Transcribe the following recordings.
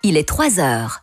il est 3 heures.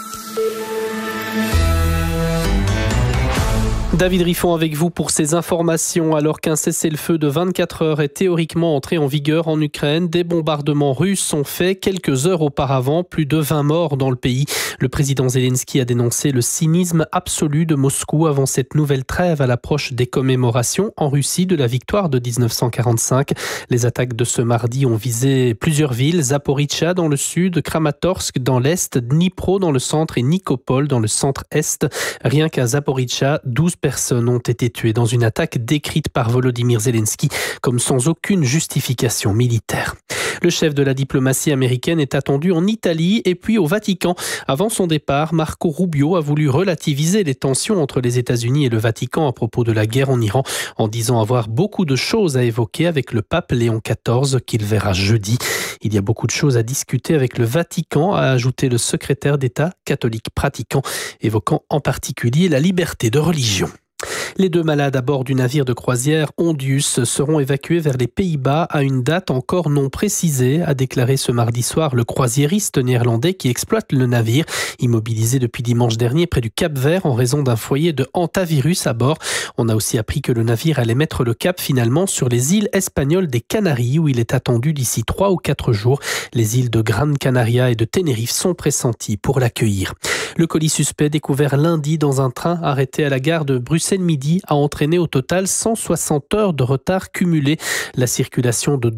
David Riffon avec vous pour ces informations. Alors qu'un cessez-le-feu de 24 heures est théoriquement entré en vigueur en Ukraine, des bombardements russes sont faits quelques heures auparavant, plus de 20 morts dans le pays. Le président Zelensky a dénoncé le cynisme absolu de Moscou avant cette nouvelle trêve à l'approche des commémorations en Russie de la victoire de 1945. Les attaques de ce mardi ont visé plusieurs villes, Zaporijjia dans le sud, Kramatorsk dans l'est, Dnipro dans le centre et Nikopol dans le centre-est. Rien qu'à Zaporijjia, 12 personnes ont été tuées dans une attaque décrite par Volodymyr Zelensky comme sans aucune justification militaire. Le chef de la diplomatie américaine est attendu en Italie et puis au Vatican. Avant son départ, Marco Rubio a voulu relativiser les tensions entre les États-Unis et le Vatican à propos de la guerre en Iran, en disant avoir beaucoup de choses à évoquer avec le pape Léon XIV qu'il verra jeudi. Il y a beaucoup de choses à discuter avec le Vatican, a ajouté le secrétaire d'État catholique pratiquant, évoquant en particulier la liberté de religion. Les 2 malades à bord du navire de croisière Ondius seront évacués vers les Pays-Bas à une date encore non précisée, a déclaré ce mardi soir le croisiériste néerlandais qui exploite le navire, immobilisé depuis dimanche dernier près du Cap-Vert en raison d'un foyer de hantavirus à bord. On a aussi appris que le navire allait mettre le cap finalement sur les îles espagnoles des Canaries où il est attendu d'ici 3 ou 4 jours. Les îles de Gran Canaria et de Tenerife sont pressenties pour l'accueillir. Le colis suspect découvert lundi dans un train arrêté à la gare de Bruxelles-Midi a entraîné au total 160 heures de retard cumulé. La circulation de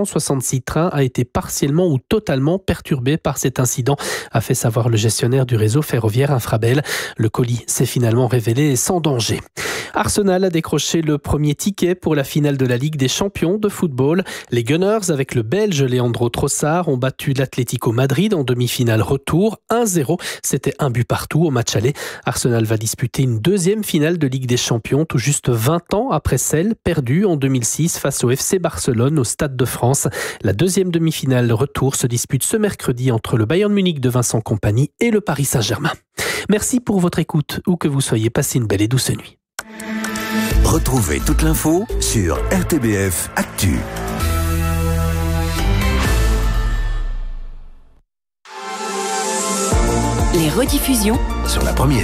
266 trains a été partiellement ou totalement perturbée par cet incident, a fait savoir le gestionnaire du réseau ferroviaire Infrabel. Le colis s'est finalement révélé sans danger. Arsenal a décroché le premier ticket pour la finale de la Ligue des champions de football. Les Gunners, avec le Belge Leandro Trossard, ont battu l'Atlético Madrid en demi-finale retour 1-0. C'était un but partout au match aller. Arsenal va disputer une deuxième finale de Ligue des champions tout juste 20 ans après celle perdue en 2006 face au FC Barcelone au Stade de France. La deuxième demi-finale retour se dispute ce mercredi entre le Bayern Munich de Vincent Kompany et le Paris Saint-Germain. Merci pour votre écoute, où que vous soyez, passez une belle et douce nuit. Retrouvez toute l'info sur RTBF Actu. Les rediffusions Sur la première.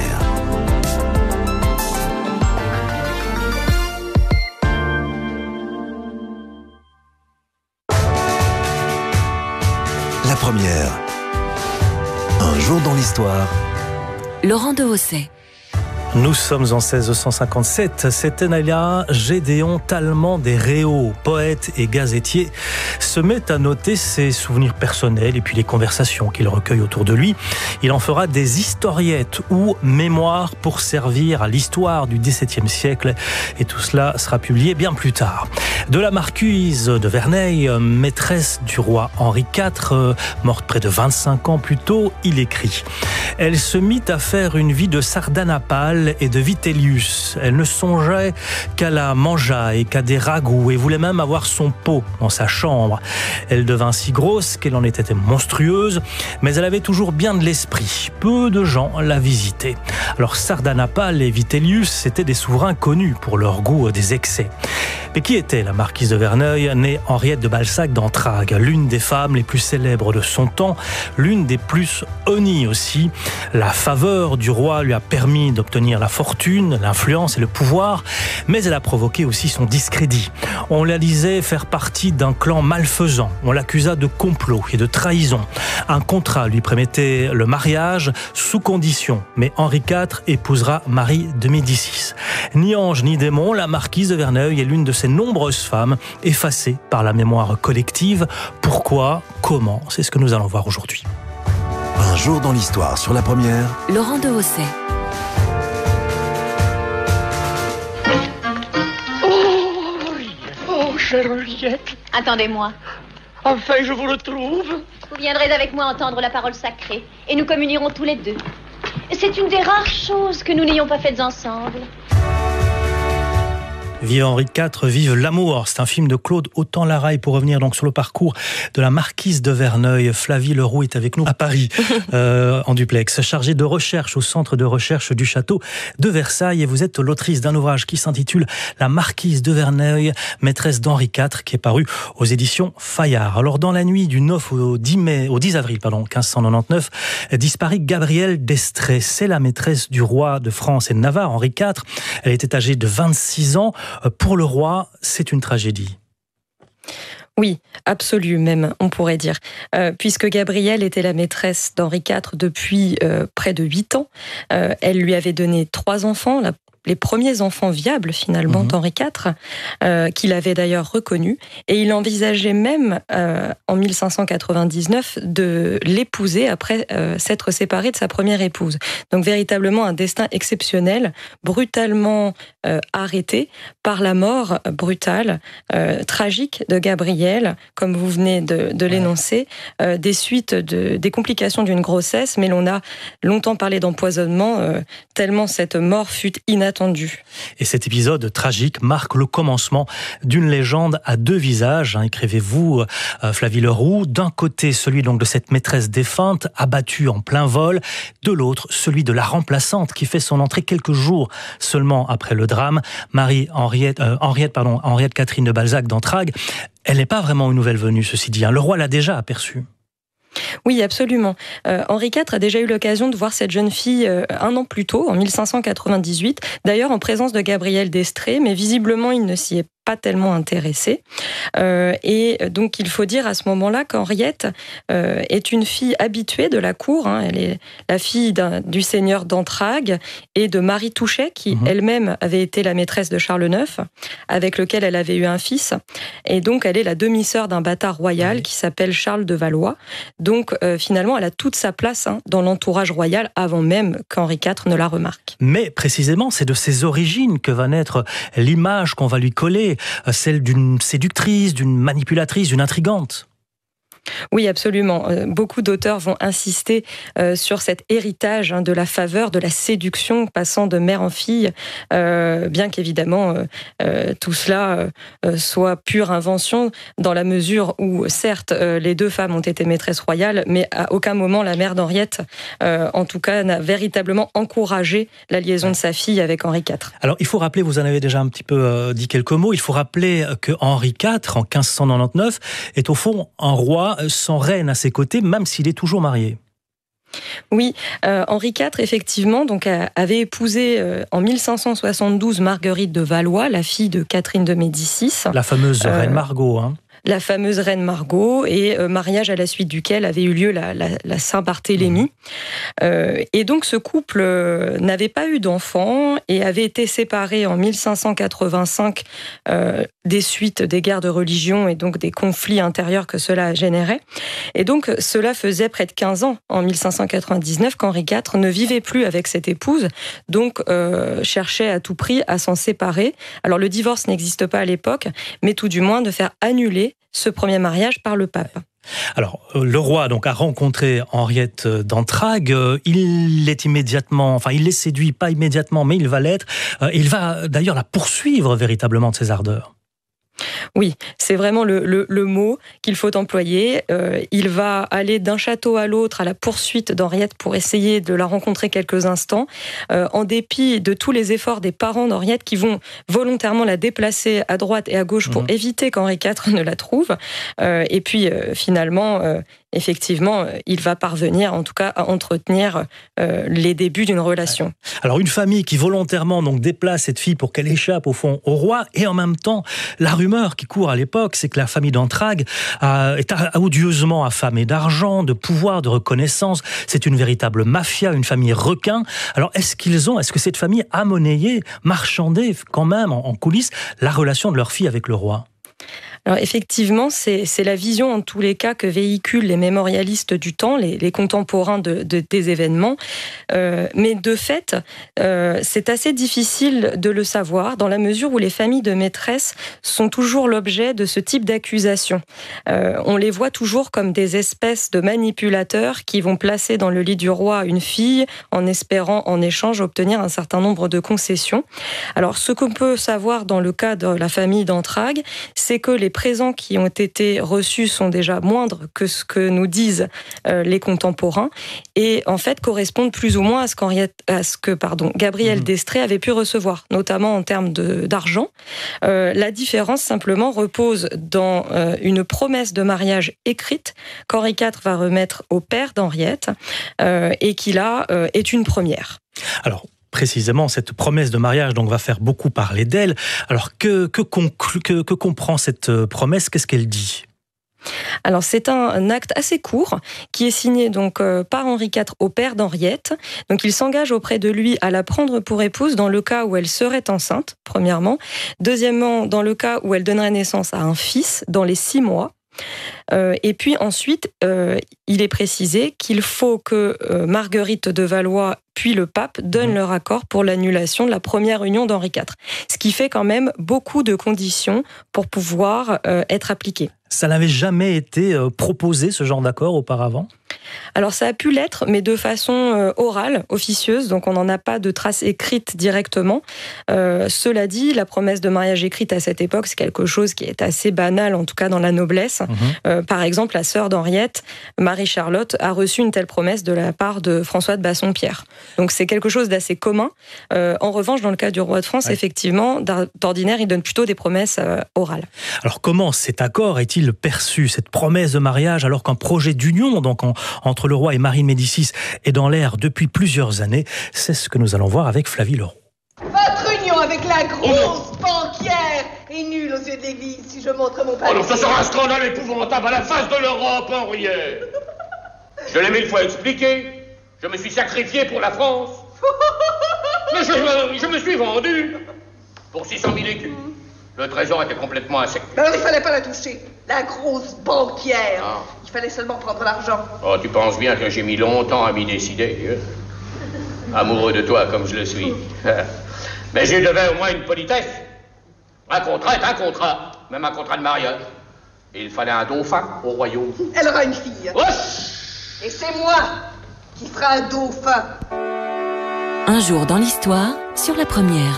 La première. Un jour dans l'histoire. Laurent Dehaussais. Nous sommes en 1657. Cette année-là, Gédéon Tallemant des Réaux, poète et gazetier, se met à noter ses souvenirs personnels et puis les conversations qu'il recueille autour de lui. Il en fera des historiettes ou mémoires pour servir à l'histoire du XVIIe siècle. Et tout cela sera publié bien plus tard. De la marquise de Verneuil, maîtresse du roi Henri IV, morte près de 25 ans plus tôt, il écrit « Elle se mit à faire une vie de Sardanapale et de Vitellius. Elle ne songeait qu'à la mangeaille et qu'à des ragoûts et voulait même avoir son pot dans sa chambre. Elle devint si grosse qu'elle en était monstrueuse, mais elle avait toujours bien de l'esprit. Peu de gens la visitaient. Alors Sardanapale et Vitellius, c'étaient des souverains connus pour leur goût des excès. Mais qui était la marquise de Verneuil, née Henriette de Balzac d'Entragues, l'une des femmes les plus célèbres de son temps, l'une des plus honnies aussi. La faveur du roi lui a permis d'obtenir la fortune, l'influence et le pouvoir, mais elle a provoqué aussi son discrédit. On la lisait faire partie d'un clan malfaisant. On l'accusa de complot et de trahison. Un contrat lui promettait le mariage sous condition, mais Henri IV épousera Marie de Médicis. Ni ange ni démon, la marquise de Verneuil est l'une de ces nombreuses femmes effacées par la mémoire collective. Pourquoi ? Comment ? C'est ce que nous allons voir aujourd'hui. Un jour dans l'histoire sur la première. Laurent Dehaussais. Oh, chère Henriette. Attendez-moi. Enfin, je vous retrouve. Vous viendrez avec moi entendre la parole sacrée et nous communierons tous les deux. C'est une des rares choses que nous n'ayons pas faites ensemble. Vive Henri IV, vive l'amour. C'est un film de Claude Autant-Laraille pour revenir donc sur le parcours de la marquise de Verneuil. Flavie Leroux est avec nous à Paris, en duplex, chargée de recherche au centre de recherche du château de Versailles. Et vous êtes l'autrice d'un ouvrage qui s'intitule La marquise de Verneuil, maîtresse d'Henri IV, qui est paru aux éditions Fayard. Alors dans la nuit du 9 au 10 avril 1599, disparaît Gabrielle d'Estrées. C'est la maîtresse du roi de France et de Navarre, Henri IV. Elle était âgée de 26 ans. Pour le roi, c'est une tragédie. Oui, absolue même, on pourrait dire. Puisque Gabrielle était la maîtresse d'Henri IV depuis près de 8 ans. Elle lui avait donné 3 enfants, les premiers enfants viables finalement d'Henri IV, qu'il avait d'ailleurs reconnus, et il envisageait même en 1599 de l'épouser après s'être séparé de sa première épouse. Donc véritablement un destin exceptionnel, brutalement arrêté par la mort brutale, tragique de Gabrielle, comme vous venez de l'énoncer, des suites des complications d'une grossesse, mais l'on a longtemps parlé d'empoisonnement, tellement cette mort fut inattendue. Et cet épisode tragique marque le commencement d'une légende à 2 visages, écrivez-vous, Flavie Leroux. D'un côté, celui donc de cette maîtresse défunte, abattue en plein vol. De l'autre, celui de la remplaçante qui fait son entrée quelques jours seulement après le drame, Henriette Catherine de Balzac d'Entragues. Elle n'est pas vraiment une nouvelle venue, ceci dit. Le roi l'a déjà aperçue. Oui, absolument. Henri IV a déjà eu l'occasion de voir cette jeune fille un an plus tôt, en 1598, d'ailleurs en présence de Gabrielle d'Estrées, mais visiblement il ne s'y est pas tellement intéressée. Et donc il faut dire à ce moment-là qu'Henriette est une fille habituée de la cour. Elle est la fille du seigneur d'Entragues et de Marie Touchet, qui elle-même avait été la maîtresse de Charles IX, avec lequel elle avait eu un fils. Et donc elle est la demi-sœur d'un bâtard royal qui s'appelle Charles de Valois. Donc finalement elle a toute sa place dans l'entourage royal avant même qu'Henri IV ne la remarque. Mais précisément c'est de ses origines que va naître l'image qu'on va lui coller, celle d'une séductrice, d'une manipulatrice, d'une intrigante. Oui, absolument. Beaucoup d'auteurs vont insister sur cet héritage de la faveur, de la séduction, passant de mère en fille, bien qu'évidemment tout cela soit pure invention, dans la mesure où, certes, les 2 femmes ont été maîtresses royales, mais à aucun moment la mère d'Henriette, en tout cas, n'a véritablement encouragé la liaison de sa fille avec Henri IV. Alors, il faut rappeler, vous en avez déjà un petit peu dit quelques mots, il faut rappeler que Henri IV, en 1599, est au fond un roi sans reine à ses côtés, même s'il est toujours marié. Oui, Henri IV, effectivement, donc, avait épousé en 1572 Marguerite de Valois, la fille de Catherine de Médicis. La fameuse reine Margot, La fameuse reine Margot, et mariage à la suite duquel avait eu lieu la Saint-Barthélemy. Et donc ce couple n'avait pas eu d'enfants et avait été séparé en 1585 des suites des guerres de religion et donc des conflits intérieurs que cela générait. Et donc cela faisait près de 15 ans, en 1599, qu'Henri IV ne vivait plus avec cette épouse, donc cherchait à tout prix à s'en séparer. Alors le divorce n'existe pas à l'époque, mais tout du moins de faire annuler ce premier mariage par le pape. Alors, le roi donc a rencontré Henriette d'Entragues. Il l'est séduit, pas immédiatement, mais il va l'être. Il va d'ailleurs la poursuivre véritablement de ses ardeurs. Oui, c'est vraiment le mot qu'il faut employer. Il va aller d'un château à l'autre à la poursuite d'Henriette pour essayer de la rencontrer quelques instants, en dépit de tous les efforts des parents d'Henriette qui vont volontairement la déplacer à droite et à gauche pour éviter qu'Henri IV ne la trouve. Et puis finalement, effectivement, il va parvenir en tout cas à entretenir les débuts d'une relation. Alors une famille qui volontairement donc déplace cette fille pour qu'elle échappe au fond au roi, et en même temps la rumeur qui court à l'époque, c'est que la famille d'Entragues est odieusement affamée d'argent, de pouvoir, de reconnaissance. C'est une véritable mafia, une famille requin. Alors est-ce que cette famille a monnayé, marchandé quand même en coulisses la relation de leur fille avec le roi ? Alors effectivement, c'est la vision en tous les cas que véhiculent les mémorialistes du temps, les contemporains des événements. Mais de fait, c'est assez difficile de le savoir dans la mesure où les familles de maîtresses sont toujours l'objet de ce type d'accusation. On les voit toujours comme des espèces de manipulateurs qui vont placer dans le lit du roi une fille en espérant en échange obtenir un certain nombre de concessions. Alors ce qu'on peut savoir dans le cas de la famille d'Entragues, c'est que les présents qui ont été reçus sont déjà moindres que ce que nous disent les contemporains et en fait correspondent plus ou moins à ce que Gabrielle d'Estrées avait pu recevoir, notamment en termes d'argent. La différence simplement repose dans une promesse de mariage écrite qu'Henri IV va remettre au père d'Henriette et qui là est une première. Alors, précisément, cette promesse de mariage donc va faire beaucoup parler d'elle. Alors, que comprend cette promesse? Qu'est-ce qu'elle dit? Alors c'est un acte assez court qui est signé donc par Henri IV au père d'Henriette. Donc il s'engage auprès de lui à la prendre pour épouse dans le cas où elle serait enceinte, premièrement. Deuxièmement, dans le cas où elle donnerait naissance à un fils dans les 6 mois. Et puis ensuite, il est précisé qu'il faut que Marguerite de Valois puis le pape donnent leur accord pour l'annulation de la première union d'Henri IV. Ce qui fait quand même beaucoup de conditions pour pouvoir être appliqué. Ça n'avait jamais été proposé, ce genre d'accord, auparavant? Alors ça a pu l'être, mais de façon orale, officieuse, donc on n'en a pas de traces écrites directement. Cela dit, la promesse de mariage écrite à cette époque, c'est quelque chose qui est assez banal, en tout cas dans la noblesse. Par exemple, la sœur d'Henriette, Marie-Charlotte, a reçu une telle promesse de la part de François de Bassompierre. Donc c'est quelque chose d'assez commun. En revanche, dans le cas du roi de France, effectivement, d'ordinaire, il donne plutôt des promesses orales. Alors comment cet accord est-il perçu, cette promesse de mariage, alors qu'un projet d'union donc entre le roi et Marie de Médicis est dans l'air depuis plusieurs années? C'est ce que nous allons voir avec Flavie Leroux. Votre union avec la grosse banquière est nulle aux yeux de l'Église, si je montre mon palais. Alors ce sera un scandale épouvantable à la face de l'Europe, Henriette. Je l'ai 1000 fois expliqué. Je me suis sacrifié pour la France. Mais je me suis vendu pour 600 000 écus. Le trésor était complètement à sec. Alors il fallait pas la toucher. La grosse banquière. Ah. Il fallait seulement prendre l'argent. Oh, tu penses bien que j'ai mis longtemps à m'y décider. Amoureux de toi comme je le suis. Mais je devais au moins une politesse. Un contrat est un contrat. Même un contrat de mariage. Et il fallait un dauphin au royaume. Elle aura une fille. Wesh. Et c'est moi qui fera un dauphin. Un jour dans l'histoire, sur la première.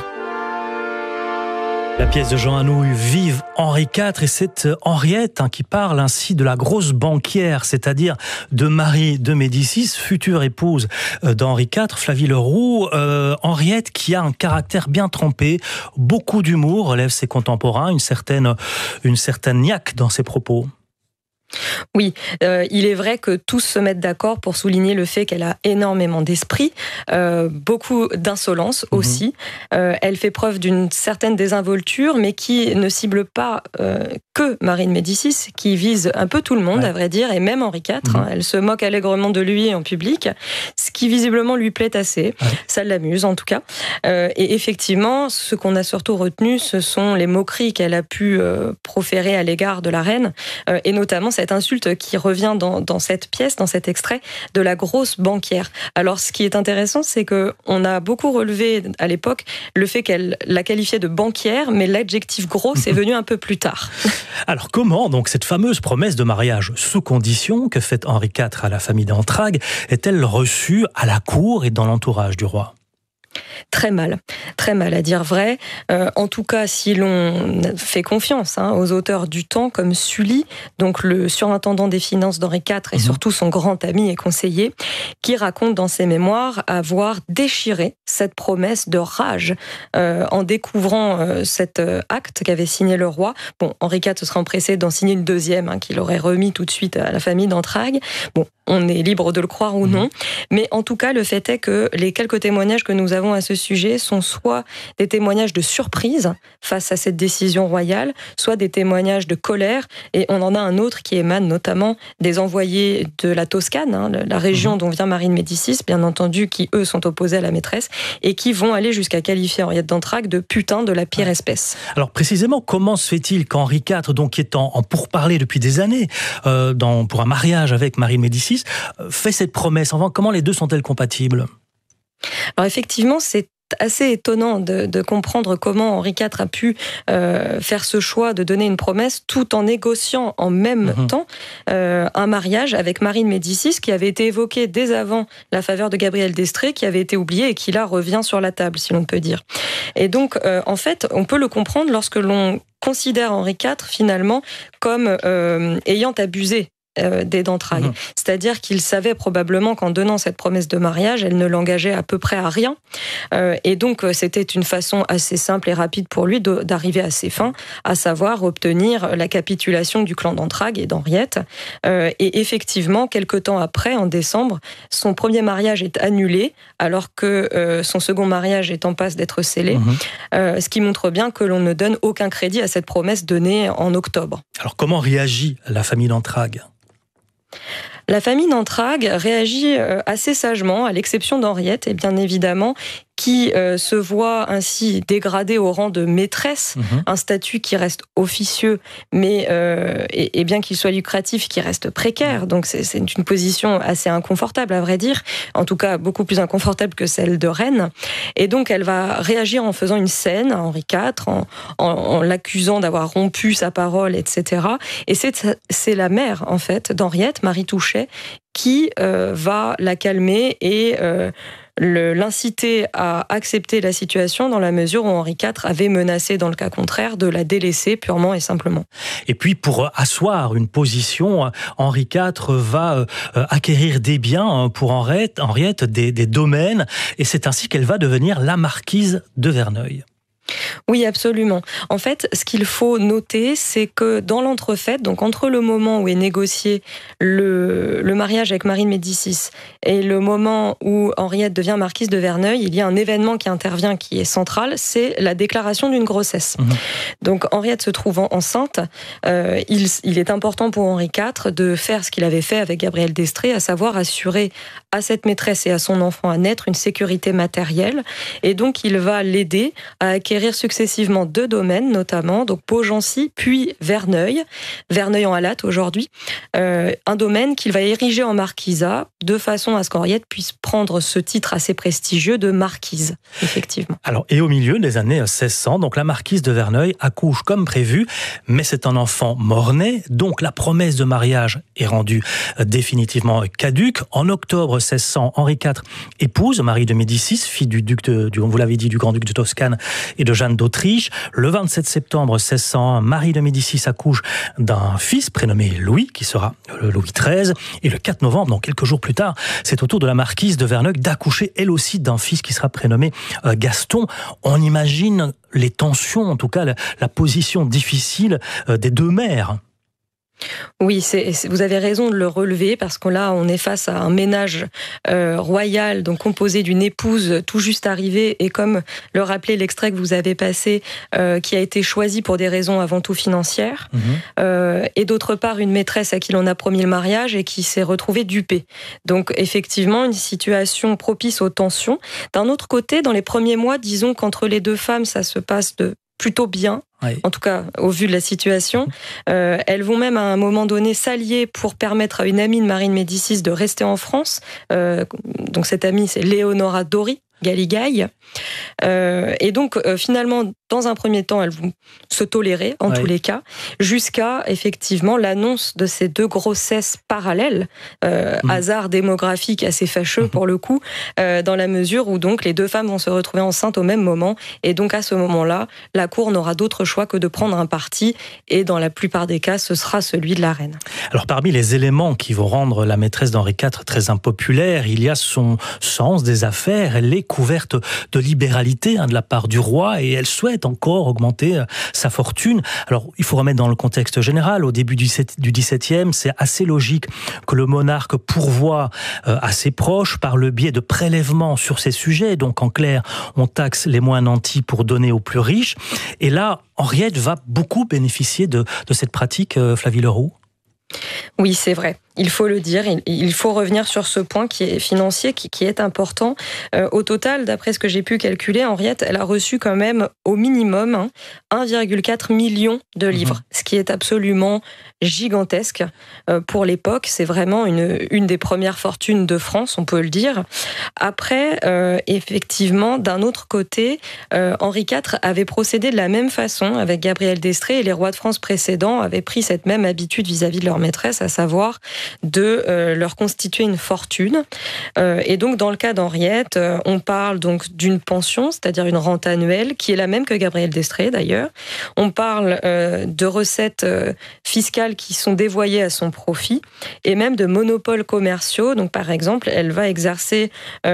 La pièce de Jean Anouilh, Vive Henri IV, et c'est Henriette qui parle ainsi de la grosse banquière, c'est-à-dire de Marie de Médicis, future épouse d'Henri IV, Flavie Leroux. Henriette qui a un caractère bien trempé, beaucoup d'humour, relève ses contemporains, une certaine niaque dans ses propos. Oui, il est vrai que tous se mettent d'accord pour souligner le fait qu'elle a énormément d'esprit, beaucoup d'insolence aussi. Elle fait preuve d'une certaine désinvolture, mais qui ne cible pas que Marie de Médicis, qui vise un peu tout le monde, à vrai dire, et même Henri IV. Elle se moque allègrement de lui en public, ce qui visiblement lui plaît assez. Ça l'amuse en tout cas. Et effectivement, ce qu'on a surtout retenu, ce sont les moqueries qu'elle a pu proférer à l'égard de la reine, et notamment cette insulte qui revient dans cette pièce, dans cet extrait, de la grosse banquière. Alors, ce qui est intéressant, c'est qu'on a beaucoup relevé à l'époque le fait qu'elle la qualifiait de banquière, mais l'adjectif grosse est venu un peu plus tard. Alors, comment donc cette fameuse promesse de mariage sous condition que fait Henri IV à la famille d'Entragues est-elle reçue à la cour et dans l'entourage du roi ? Très mal à dire vrai. En tout cas, si l'on fait confiance aux auteurs du temps comme Sully, donc le surintendant des finances d'Henri IV et surtout son grand ami et conseiller, qui raconte dans ses mémoires avoir déchiré cette promesse de rage en découvrant cet acte qu'avait signé le roi. Bon, Henri IV se sera empressé d'en signer une deuxième qu'il aurait remis tout de suite à la famille d'Entragues. Bon, on est libre de le croire ou non, mais en tout cas, le fait est que les quelques témoignages que nous avons à ce sujet sont soit des témoignages de surprise face à cette décision royale, soit des témoignages de colère, et on en a un autre qui émane notamment des envoyés de la Toscane, la région dont vient Marie de Médicis, bien entendu, qui eux sont opposés à la maîtresse, et qui vont aller jusqu'à qualifier Henriette d'Entragues de putain de la pire espèce. Alors précisément, comment se fait-il qu'Henri IV, donc, qui est en pourparlers depuis des années pour un mariage avec Marie de Médicis, fait cette promesse? Enfin, comment les deux sont-elles compatibles? Alors effectivement, c'est assez étonnant de comprendre comment Henri IV a pu faire ce choix de donner une promesse tout en négociant en même temps un mariage avec Marie de Médicis qui avait été évoqué dès avant la faveur de Gabriel d'Estrées, qui avait été oublié et qui là revient sur la table, si l'on peut dire. Et donc, en fait, on peut le comprendre lorsque l'on considère Henri IV finalement comme ayant abusé des d'Entragues. C'est-à-dire qu'il savait probablement qu'en donnant cette promesse de mariage, elle ne l'engageait à peu près à rien. Et donc, c'était une façon assez simple et rapide pour lui d'arriver à ses fins, à savoir obtenir la capitulation du clan d'Entragues et d'Henriette. Et effectivement, quelque temps après, en décembre, son premier mariage est annulé, alors que son second mariage est en passe d'être scellé. Ce qui montre bien que l'on ne donne aucun crédit à cette promesse donnée en octobre. Alors, comment réagit la famille d'Entragues ? La famille d'Entragues réagit assez sagement, à l'exception d'Henriette, et bien évidemment, qui se voit ainsi dégradée au rang de maîtresse, un statut qui reste officieux, mais et bien qu'il soit lucratif, qui reste précaire. Donc c'est une position assez inconfortable, à vrai dire, en tout cas beaucoup plus inconfortable que celle de reine. Et donc elle va réagir en faisant une scène à Henri IV, en l'accusant d'avoir rompu sa parole, etc. Et c'est la mère, en fait, d'Henriette, Marie Touchet, qui va la calmer et l'inciter à accepter la situation dans la mesure où Henri IV avait menacé, dans le cas contraire, de la délaisser purement et simplement. Et puis, pour asseoir une position, Henri IV va acquérir des biens pour Henriette, des domaines, et c'est ainsi qu'elle va devenir la marquise de Verneuil. Oui, absolument. En fait, ce qu'il faut noter, c'est que dans l'entrefaite, donc entre le moment où est négocié le mariage avec Marie de Médicis et le moment où Henriette devient marquise de Verneuil, il y a un événement qui intervient qui est central, c'est la déclaration d'une grossesse. Donc Henriette se trouvant enceinte, il est important pour Henri IV de faire ce qu'il avait fait avec Gabriel d'Estrées, à savoir assurer à cette maîtresse et à son enfant à naître une sécurité matérielle. Et donc il va l'aider à acquérir successivement 2 domaines, notamment donc Beaugency puis Verneuil en Halatte aujourd'hui, un domaine qu'il va ériger en marquisat de façon à ce qu'Henriette puisse prendre ce titre assez prestigieux de marquise, effectivement. Alors, et au milieu des années 1600, donc la marquise de Verneuil accouche comme prévu, mais c'est un enfant mort-né, donc la promesse de mariage est rendue définitivement caduque. En octobre 1600, Henri IV épouse Marie de Médicis, fille du vous l'avez dit, du grand-duc de Toscane et de Jeanne d'Autriche. Le 27 septembre 1601, Marie de Médicis accouche d'un fils prénommé Louis, qui sera Louis XIII. Et le 4 novembre, donc quelques jours plus tard, c'est au tour de la marquise de Verneuil d'accoucher elle aussi d'un fils qui sera prénommé Gaston. On imagine les tensions, en tout cas la position difficile des deux mères. Oui, vous avez raison de le relever, parce que là, on est face à un ménage royal, donc composé d'une épouse tout juste arrivée, et comme le rappelait l'extrait que vous avez passé, qui a été choisi pour des raisons avant tout financières, et d'autre part une maîtresse à qui l'on a promis le mariage et qui s'est retrouvée dupée. Donc effectivement, une situation propice aux tensions. D'un autre côté, dans les premiers mois, disons qu'entre les deux femmes, ça se passe plutôt bien. Oui. En tout cas, au vu de la situation. Elles vont même à un moment donné s'allier pour permettre à une amie de Marie de Médicis de rester en France. Donc cette amie, c'est Léonora Dory Galigaille. Et donc finalement, dans un premier temps, elles vont se tolérer en tous les cas, jusqu'à effectivement l'annonce de ces 2 grossesses parallèles, hasard démographique assez fâcheux pour le coup, dans la mesure où donc les 2 femmes vont se retrouver enceintes au même moment, et donc à ce moment-là, la cour n'aura d'autre choix que de prendre un parti, et dans la plupart des cas, ce sera celui de la reine. Alors parmi les éléments qui vont rendre la maîtresse d'Henri IV très impopulaire, il y a son sens des affaires. Elle est couverte de libéralité de la part du roi, et elle souhaite encore augmenter sa fortune. Alors, il faut remettre dans le contexte général. Au début du XVIIe, c'est assez logique que le monarque pourvoie à ses proches par le biais de prélèvements sur ces sujets. Donc, en clair, on taxe les moins nantis pour donner aux plus riches. Et là, Henriette va beaucoup bénéficier de cette pratique, Flavie Leroux. Oui, c'est vrai. Il faut le dire, il faut revenir sur ce point qui est financier, qui est important. Au total, d'après ce que j'ai pu calculer, Henriette, elle a reçu quand même au minimum 1,4 million de livres, ce qui est absolument gigantesque pour l'époque. C'est vraiment une des premières fortunes de France, on peut le dire. Après, effectivement, d'un autre côté, Henri IV avait procédé de la même façon avec Gabrielle d'Estrées, et les rois de France précédents avaient pris cette même habitude vis-à-vis de leur maîtresse, à savoir de leur constituer une fortune. Et donc, dans le cas d'Henriette, on parle donc d'une pension, c'est-à-dire une rente annuelle, qui est la même que Gabrielle d'Estrées d'ailleurs. On parle de recettes fiscales qui sont dévoyées à son profit, et même de monopoles commerciaux. Donc, par exemple, elle va exercer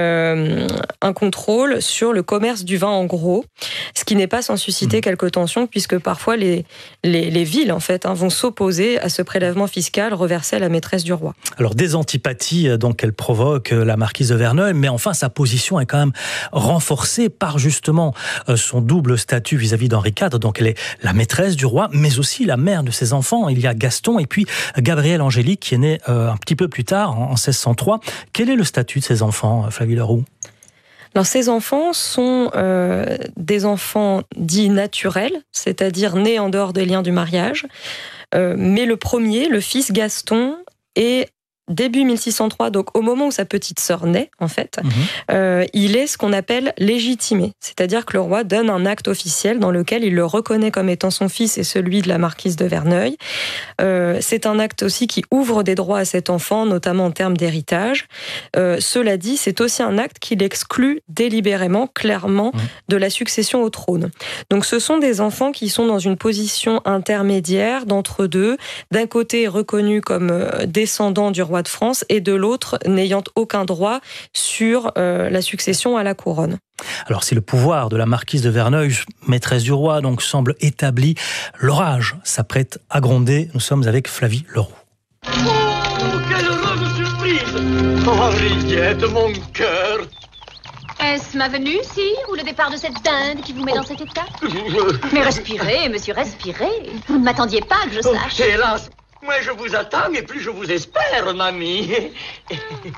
un contrôle sur le commerce du vin en gros, ce qui n'est pas sans susciter quelques tensions, puisque parfois les villes en fait vont s'opposer à ce prélèvement fiscal reversé à la maîtresse du roi. Alors des antipathies donc elle provoque la marquise de Verneuil, mais enfin sa position est quand même renforcée par justement son double statut vis-à-vis d'Henri IV. Donc elle est la maîtresse du roi, mais aussi la mère de ses enfants. Il y a Gaston et puis Gabrielle Angélique qui est née un petit peu plus tard, en 1603. Quel est le statut de ses enfants, Flavie Leroux ? Alors, ces enfants sont des enfants dits naturels, c'est-à-dire nés en dehors des liens du mariage. Mais le premier, le fils Gaston, est début 1603, donc au moment où sa petite sœur naît, en fait, il est ce qu'on appelle légitimé. C'est-à-dire que le roi donne un acte officiel dans lequel il le reconnaît comme étant son fils et celui de la marquise de Verneuil. C'est un acte aussi qui ouvre des droits à cet enfant, notamment en termes d'héritage. Cela dit, c'est aussi un acte qui l'exclut délibérément, clairement, de la succession au trône. Donc ce sont des enfants qui sont dans une position intermédiaire d'entre deux, d'un côté reconnus comme descendants du roi de France et de l'autre n'ayant aucun droit sur la succession à la couronne. Alors si le pouvoir de la marquise de Verneuil, maîtresse du roi, donc semble établi, l'orage s'apprête à gronder. Nous sommes avec Flavie Leroux. Oh, quelle heureuse surprise! Henriette, mon cœur! Est-ce ma venue, sire, ou le départ de cette dinde qui vous met dans cet état? Mais respirez, monsieur, respirez. Vous ne m'attendiez pas que je sache. Hélas, moins je vous attends et plus je vous espère, mamie.